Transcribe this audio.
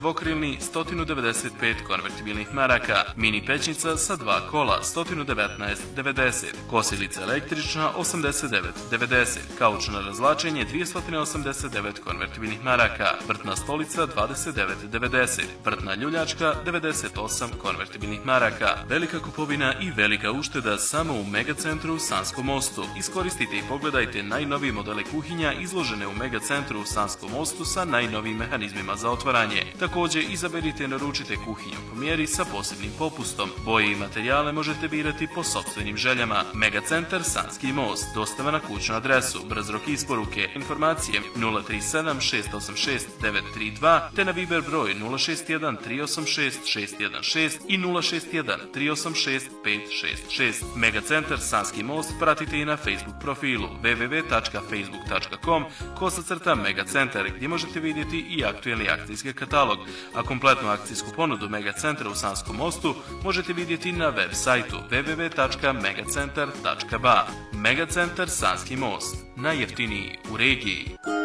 dvokrilni 195 konvertibilnih maraka, mini pećnica sa 2 kola 119,90, kosilica električna 89,90, kauč na razlačenje 289 konvertibilnih maraka, vrtna stolica 29,90, vrtna ljuljačka 98 konvertibilnih maraka. Velika kupovina i velika ušteda samo u Megacentru u Sanskom mostu. Iskoristite i pogledajte najnovije modele kuhinja izložene u Megacentru u Sanskom mostu sa najnovijim mehanizmima za otvaranje. Također izaberite i naručite kuhinju po mjeri sa posebnim popustom. Boje i materijale možete birati po sopstvenim željama. Megacentar Sanski most. Dostava na kućnu adresu. Brz rok isporuke. Informacije 037 686 932 te na Viber broj 061 386 616 i 061 386 566. Megacentar Sanski most pratite i na Facebook profilu www.facebook.com/Megacentar gdje možete vidjeti i aktuelni akcijski katalog, a kompletnu akcijsku ponudu Megacentra u Sanskom mostu možete vidjeti na web sajtu www.megacentar.ba. Megacentar Sanski most, najjeftiniji u regiji.